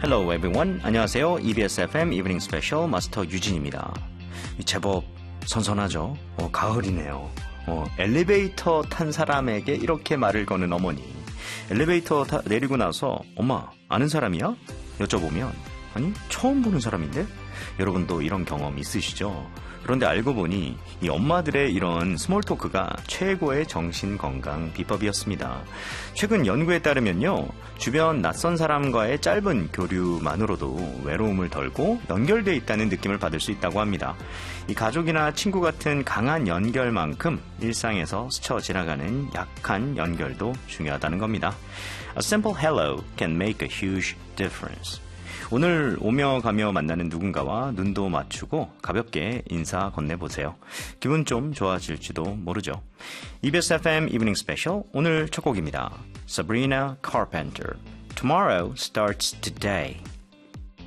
Hello everyone. 안녕하세요. EBS FM 이브닝 스페셜 마스터 유진입니다. 제법 선선하죠? 가을이네요. 엘리베이터 탄 사람에게 이렇게 말을 거는 어머니. 엘리베이터 내리고 나서 엄마 아는 사람이야? 여쭤보면 아니 처음 보는 사람인데? 여러분도 이런 경험 있으시죠? 그런데 알고 보니 이 엄마들의 이런 스몰 토크가 최고의 정신건강 비법이었습니다. 최근 연구에 따르면요. 주변 낯선 사람과의 짧은 교류만으로도 외로움을 덜고 연결돼 있다는 느낌을 받을 수 있다고 합니다. 이 가족이나 친구 같은 강한 연결만큼 일상에서 스쳐 지나가는 약한 연결도 중요하다는 겁니다. A simple hello can make a huge difference. 오늘 오며 가며 만나는 누군가와 눈도 맞추고 가볍게 인사 건네보세요. 기분 좀 좋아질지도 모르죠. EBS FM 이브닝 스페셜 오늘 첫 곡입니다. Sabrina Carpenter, Tomorrow Starts Today.